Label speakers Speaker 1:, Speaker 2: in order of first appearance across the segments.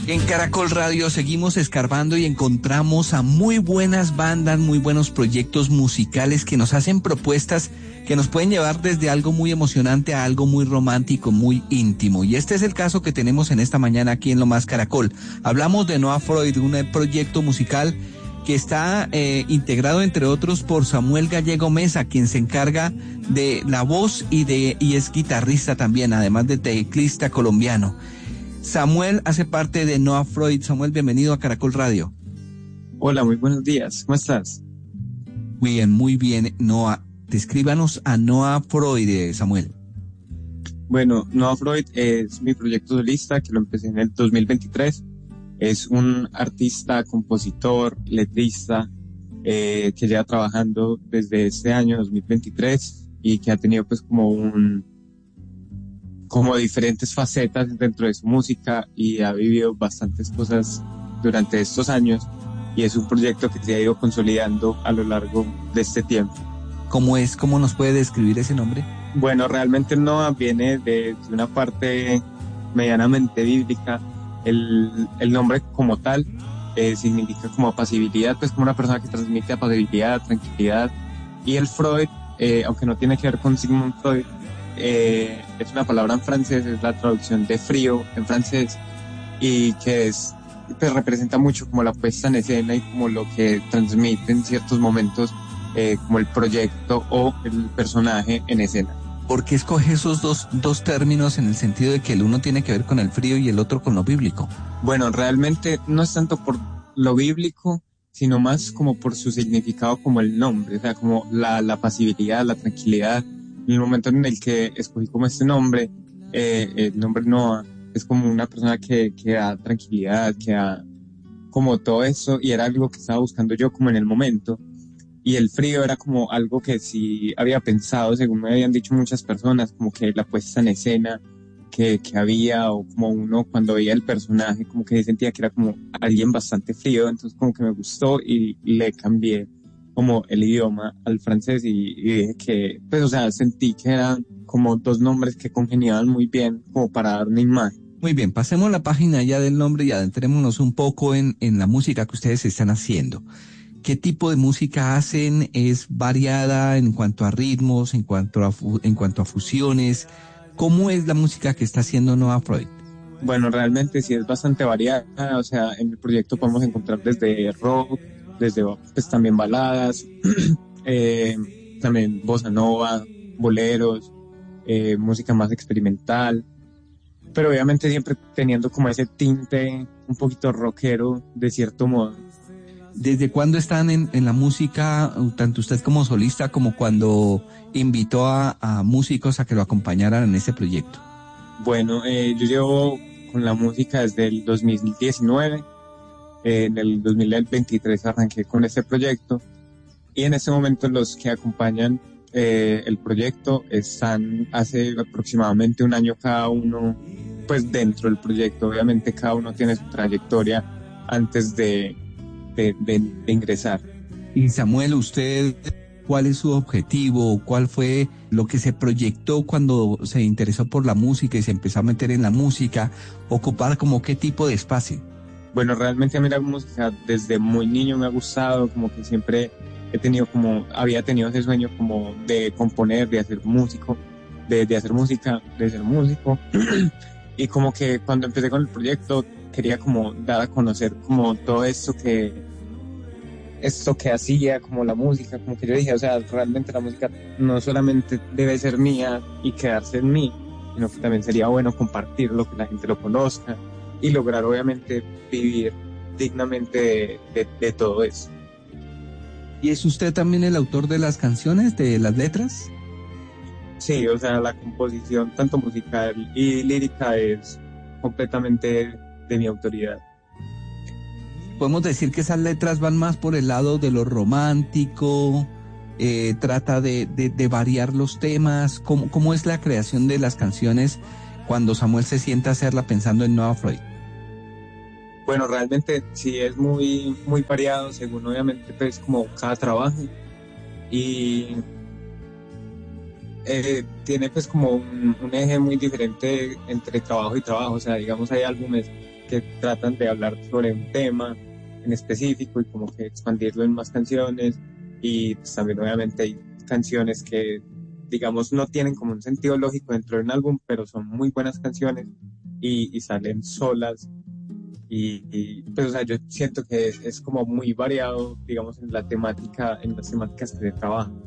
Speaker 1: En Caracol Radio seguimos escarbando y encontramos a muy buenas bandas, muy buenos proyectos musicales que nos hacen propuestas que nos pueden llevar desde algo muy emocionante a algo muy romántico, muy íntimo. Y este es el caso que tenemos en esta mañana aquí en Lo Más Caracol. Hablamos de Noah Freud, un proyecto musical que está integrado entre otros por Samuel Gallego Mesa, quien se encarga de la voz y es guitarrista también, además de teclista colombiano. Samuel hace parte de Noah Freud. Samuel, bienvenido a Caracol Radio.
Speaker 2: Hola, muy buenos días. ¿Cómo estás?
Speaker 1: Muy bien, Noah. Descríbanos a Noah Freud, Samuel.
Speaker 2: Bueno, Noah Freud es mi proyecto solista que lo empecé en el 2023. Es un artista, compositor, letrista que lleva trabajando desde este año 2023 y que ha tenido pues como diferentes facetas dentro de su música y ha vivido bastantes cosas durante estos años y es un proyecto que se ha ido consolidando a lo largo de este tiempo.
Speaker 1: ¿Cómo es? ¿Cómo nos puede describir ese nombre?
Speaker 2: Bueno, realmente Noah viene de una parte medianamente bíblica. El nombre como tal significa como apacibilidad, pues como una persona que transmite apacibilidad, tranquilidad. Y el Freud, aunque no tiene que ver con Sigmund Freud, es una palabra en francés, es la traducción de frío en francés y que pues representa mucho como la puesta en escena y como lo que transmite en ciertos momentos como el proyecto o el personaje en escena.
Speaker 1: ¿Por qué escoge esos dos términos en el sentido de que el uno tiene que ver con el frío y el otro con lo bíblico?
Speaker 2: Bueno, realmente no es tanto por lo bíblico, sino más como por su significado como el nombre, o sea, como la pasividad, la tranquilidad. En el momento en el que escogí como este nombre, el nombre Noah, es como una persona que da tranquilidad, que da como todo eso, y era algo que estaba buscando yo como en el momento. Y el frío era como algo que sí había pensado, según me habían dicho muchas personas, como que la puesta en escena que había, o como uno cuando veía el personaje, como que sentía que era como alguien bastante frío, entonces como que me gustó y le cambié como el idioma al francés y dije que, pues, o sea, sentí que eran como dos nombres que congeniaban muy bien como para dar una imagen.
Speaker 1: Muy bien, pasemos la página ya del nombre y adentrémonos un poco en la música que ustedes están haciendo. ¿Qué tipo de música hacen? ¿Es variada en cuanto a ritmos, en cuanto a fusiones? ¿Cómo es la música que está haciendo Noah Freud?
Speaker 2: Bueno, realmente sí es bastante variada, o sea, en el proyecto podemos encontrar desde rock, desde pues también baladas, también bossa nova, boleros, música más experimental, pero obviamente siempre teniendo como ese tinte un poquito rockero de cierto modo.
Speaker 1: ¿Desde cuándo están en la música, tanto usted como solista, como cuando invitó a músicos a que lo acompañaran en ese proyecto?
Speaker 2: Bueno, yo llevo con la música desde el 2019, en el 2023 arranqué con este proyecto y en este momento los que acompañan el proyecto están hace aproximadamente un año cada uno, pues dentro del proyecto. Obviamente cada uno tiene su trayectoria antes de ingresar.
Speaker 1: Y Samuel, usted, ¿cuál es su objetivo? ¿Cuál fue lo que se proyectó cuando se interesó por la música y se empezó a meter en la música? ¿Ocupar como qué tipo de espacio?
Speaker 2: Bueno, realmente a mí la música desde muy niño me ha gustado, como que siempre había tenido ese sueño como de componer, de hacer música, de ser músico. Y como que cuando empecé con el proyecto quería como dar a conocer como todo esto que hacía, como la música, como que yo dije, o sea, realmente la música no solamente debe ser mía y quedarse en mí, sino que también sería bueno compartirlo, que la gente lo conozca y lograr obviamente vivir dignamente de todo eso.
Speaker 1: ¿Y es usted también el autor de las canciones, de las letras?
Speaker 2: Sí, o sea, la composición tanto musical y lírica es completamente de mi autoridad.
Speaker 1: Podemos decir que esas letras van más por el lado de lo romántico, trata de variar los temas. ¿Cómo es la creación de las canciones cuando Samuel se sienta a hacerla pensando en Noah Freud?
Speaker 2: Bueno, realmente sí es muy, muy variado según obviamente pues como cada trabajo y tiene pues como un eje muy diferente entre trabajo y trabajo. O sea, digamos hay álbumes que tratan de hablar sobre un tema en específico y como que expandirlo en más canciones. Y pues también obviamente hay canciones que, digamos, no tienen como un sentido lógico dentro de un álbum, pero son muy buenas canciones y salen solas. Pues, o sea, yo siento que es como muy variado, digamos, en las temáticas que se trabajan.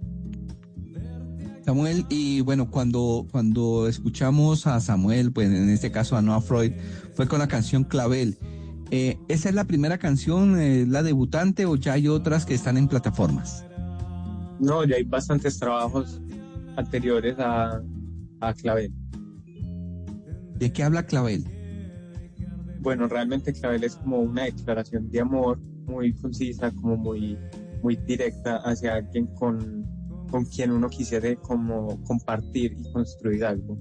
Speaker 1: Samuel, y bueno, cuando escuchamos a Samuel, pues en este caso a Noah Freud, fue con la canción Clavel. ¿Esa es la primera canción, la debutante, o ya hay otras que están en plataformas?
Speaker 2: No, ya hay bastantes trabajos anteriores a Clavel.
Speaker 1: ¿De qué habla Clavel?
Speaker 2: Bueno, realmente Clavel es como una declaración de amor muy concisa, como muy directa hacia alguien con quien uno quisiera como compartir y construir algo.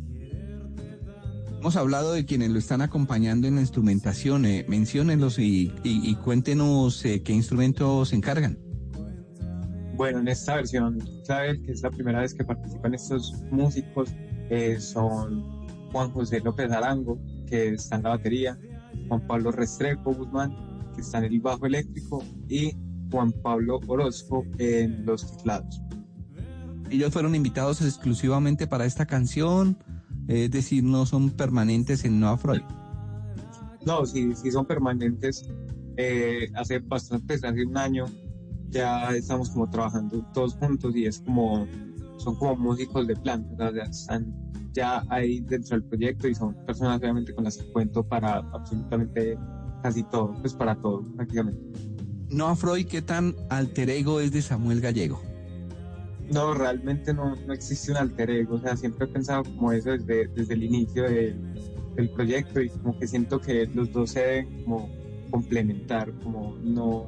Speaker 1: Hemos hablado de quienes lo están acompañando en la instrumentación. Menciónenlos y cuéntenos qué instrumentos se encargan.
Speaker 2: Bueno, en esta versión Clavel, que es la primera vez que participan estos músicos, son Juan José López Arango, que está en la batería, Juan Pablo Restrepo Guzmán, que está en el bajo eléctrico, y Juan Pablo Orozco en los teclados.
Speaker 1: Ellos fueron invitados exclusivamente para esta canción, es decir, no son permanentes en Noah Freud.
Speaker 2: No, sí son permanentes. Hace un año ya estamos como trabajando todos juntos y son como músicos de planta, o sea, están ya ahí dentro del proyecto y son personas obviamente con las que cuento para absolutamente casi todo, pues para todo prácticamente.
Speaker 1: Noah Freud, ¿qué tan alter ego es de Samuel Gallego?
Speaker 2: No, realmente no existe un alter ego, o sea, siempre he pensado como eso desde el inicio del proyecto y como que siento que los dos se deben como complementar, como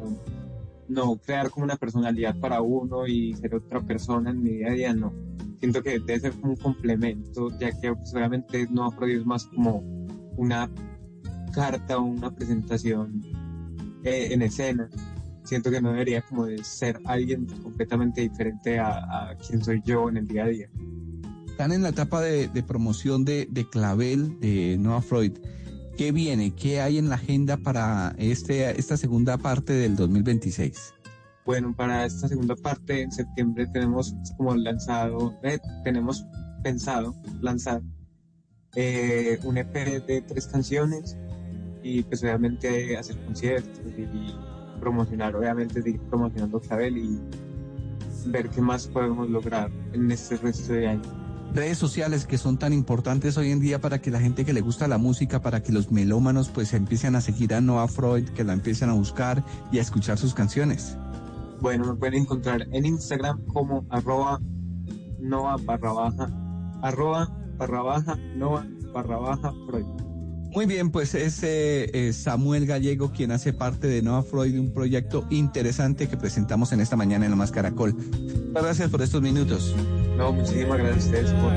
Speaker 2: no crear como una personalidad para uno y ser otra persona en mi día a día, no. Siento que debe ser como un complemento, ya que pues, obviamente Noah Freud es más como una carta o una presentación en escena. Siento que no debería como de ser alguien completamente diferente a quien soy yo en el día a día.
Speaker 1: Están en la etapa de promoción de Clavel, de Noah Freud. ¿Qué viene? ¿Qué hay en la agenda para esta segunda parte del 2026?
Speaker 2: Bueno, para esta segunda parte en septiembre tenemos pensado lanzar un EP de 3 canciones y pues obviamente hacer conciertos y seguir promocionando Clavel y ver qué más podemos lograr en este resto de año.
Speaker 1: Redes sociales que son tan importantes hoy en día para que la gente que le gusta la música, para que los melómanos pues empiecen a seguir a Noah Freud, que la empiecen a buscar y a escuchar sus canciones.
Speaker 2: Bueno, me pueden encontrar en Instagram como @Noah_Noah_Freud.
Speaker 1: Muy bien, pues es Samuel Gallego quien hace parte de Noah Freud, un proyecto interesante que presentamos en esta mañana en La Más Caracol. Muchas gracias por estos minutos.
Speaker 2: No, muchísimas gracias a ustedes por